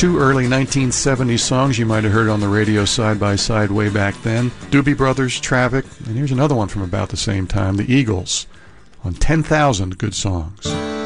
two early 1970s songs you might have heard on the radio side by side way back then. Doobie Brothers, Traffic, and here's another one from about the same time, the Eagles, on 10,000 Good Songs.